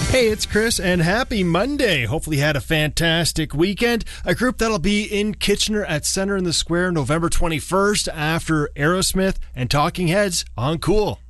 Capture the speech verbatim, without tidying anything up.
Hey, it's Chris, and happy Monday. Hopefully you had a fantastic weekend. A group that'll be in Kitchener at Center in the Square November twenty-first after Aerosmith and Talking Heads on Cool.